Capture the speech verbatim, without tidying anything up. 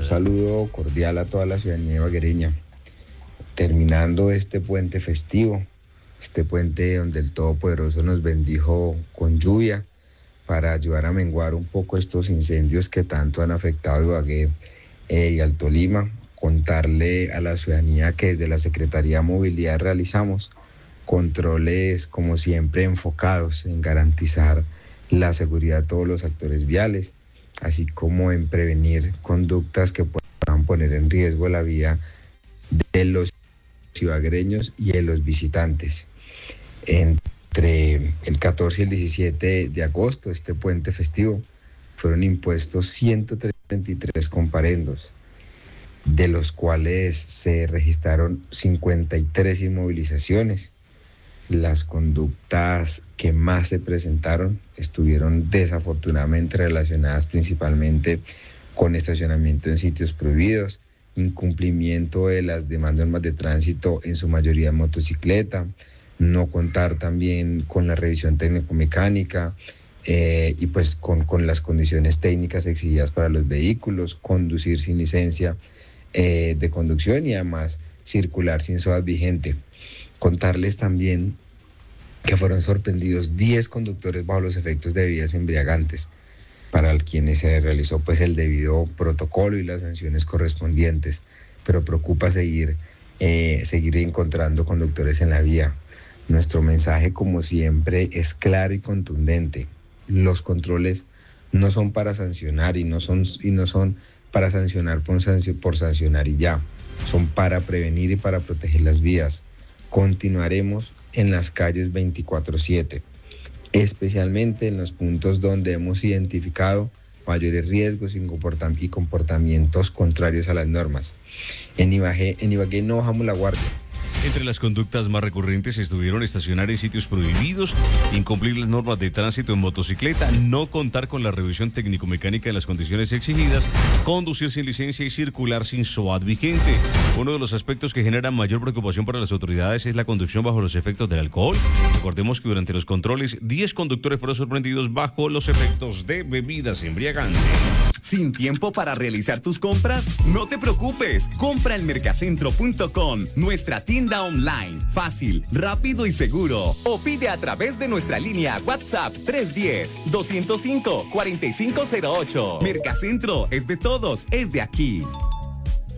Un saludo cordial a toda la ciudadanía ibaguereña. Terminando este puente festivo, este puente donde el Todopoderoso nos bendijo con lluvia para ayudar a menguar un poco estos incendios que tanto han afectado a Ibagué eh, y al Tolima. Contarle a la ciudadanía que desde la Secretaría de Movilidad realizamos controles, como siempre, enfocados en garantizar la seguridad de todos los actores viales, así como en prevenir conductas que puedan poner en riesgo la vida de los ibaguereños y de los visitantes. Entre el catorce y el diecisiete de agosto, este puente festivo, fueron impuestos ciento treinta y tres comparendos, de los cuales se registraron cincuenta y tres inmovilizaciones. Las conductas que más se presentaron estuvieron desafortunadamente relacionadas principalmente con estacionamiento en sitios prohibidos, incumplimiento de las demás normas de tránsito, en su mayoría en motocicleta, no contar también con la revisión técnico-mecánica eh, y pues con, con las condiciones técnicas exigidas para los vehículos, conducir sin licencia eh, de conducción y además circular sin SOAT vigente. Contarles también que fueron sorprendidos diez conductores bajo los efectos de bebidas embriagantes, para quienes se realizó pues el debido protocolo y las sanciones correspondientes, pero preocupa seguir, eh, seguir encontrando conductores en la vía. Nuestro mensaje, como siempre, es claro y contundente. Los controles no son para sancionar y no son, y no son para sancionar por, sancio, por sancionar y ya, son para prevenir y para proteger las vías. Continuaremos en las calles veinticuatro siete, especialmente en los puntos donde hemos identificado mayores riesgos y comportamientos contrarios a las normas. En Ibagué, en Ibagué no bajamos la guardia. Entre las conductas más recurrentes estuvieron estacionar en sitios prohibidos, incumplir las normas de tránsito en motocicleta, no contar con la revisión técnico-mecánica en las condiciones exigidas, conducir sin licencia y circular sin SOAT vigente. Uno de los aspectos que generan mayor preocupación para las autoridades es la conducción bajo los efectos del alcohol. Recordemos que durante los controles, diez conductores fueron sorprendidos bajo los efectos de bebidas embriagantes. ¿Sin tiempo para realizar tus compras? No te preocupes, compra en mercacentro punto com, nuestra tienda online, fácil, rápido y seguro. O pide a través de nuestra línea WhatsApp tres uno cero, dos cero cinco, cuatro cinco cero ocho. Mercacentro es de todos, es de aquí.